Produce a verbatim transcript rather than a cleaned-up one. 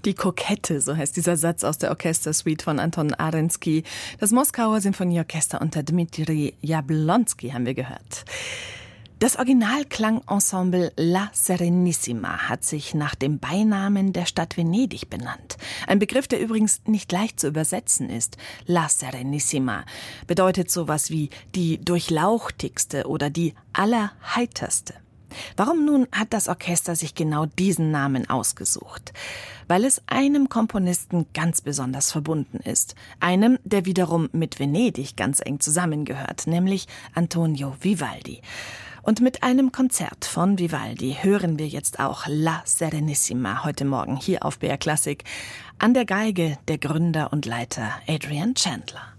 Die Kokette, so heißt dieser Satz aus der Orchestersuite von Anton Arensky. Das Moskauer Sinfonieorchester unter Dmitri Jablonski haben wir gehört. Das Originalklangensemble La Serenissima hat sich nach dem Beinamen der Stadt Venedig benannt. Ein Begriff, der übrigens nicht leicht zu übersetzen ist. La Serenissima bedeutet sowas wie die durchlauchtigste oder die allerheiterste. Warum nun hat das Orchester sich genau diesen Namen ausgesucht? Weil es einem Komponisten ganz besonders verbunden ist. Einem, der wiederum mit Venedig ganz eng zusammengehört, nämlich Antonio Vivaldi. Und mit einem Konzert von Vivaldi hören wir jetzt auch La Serenissima heute Morgen hier auf B R Klassik. An der Geige der Gründer und Leiter Adrian Chandler.